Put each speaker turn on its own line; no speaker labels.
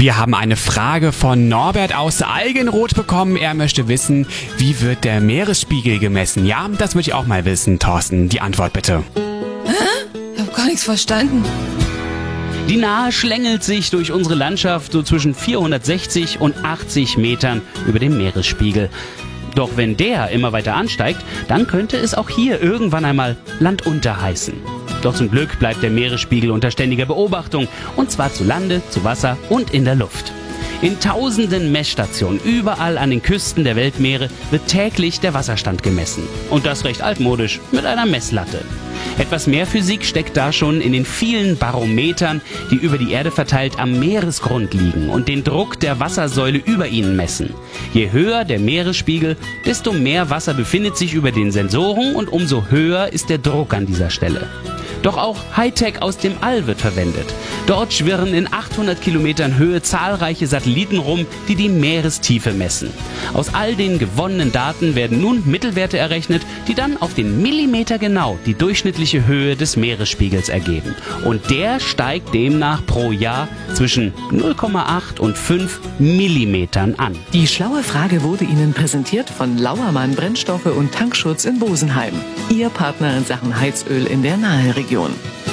Wir haben eine Frage von Norbert aus Algenroth bekommen. Er möchte wissen, wie wird der Meeresspiegel gemessen? Ja, das würde ich auch mal wissen, Thorsten. Die Antwort bitte.
Ich habe gar nichts verstanden.
Die Nahe schlängelt sich durch unsere Landschaft so zwischen 460 und 80 Metern über dem Meeresspiegel. Doch wenn der immer weiter ansteigt, dann könnte es auch hier irgendwann einmal landunter heißen. Doch zum Glück bleibt der Meeresspiegel unter ständiger Beobachtung, und zwar zu Lande, zu Wasser und in der Luft. In tausenden Messstationen überall an den Küsten der Weltmeere wird täglich der Wasserstand gemessen. Und das recht altmodisch mit einer Messlatte. Etwas mehr Physik steckt da schon in den vielen Barometern, die über die Erde verteilt am Meeresgrund liegen und den Druck der Wassersäule über ihnen messen. Je höher der Meeresspiegel, desto mehr Wasser befindet sich über den Sensoren und umso höher ist der Druck an dieser Stelle. Doch auch Hightech aus dem All wird verwendet. Dort schwirren in 800 Kilometern Höhe zahlreiche Satelliten rum, die die Meerestiefe messen. Aus all den gewonnenen Daten werden nun Mittelwerte errechnet, die dann auf den Millimeter genau die durchschnittliche Höhe des Meeresspiegels ergeben. Und der steigt demnach pro Jahr zwischen 0,8 und 5 Millimetern an.
Die schlaue Frage wurde Ihnen präsentiert von Lauermann Brennstoffe und Tankschutz in Bosenheim. Ihr Partner in Sachen Heizöl in der Nahe Region.